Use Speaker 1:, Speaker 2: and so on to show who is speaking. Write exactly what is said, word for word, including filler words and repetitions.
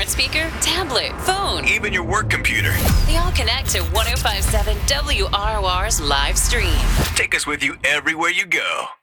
Speaker 1: smart speaker, tablet, phone,
Speaker 2: even your work computer.
Speaker 1: They all connect to ten fifty-seven W R O R's live stream.
Speaker 2: Take us with you everywhere you go.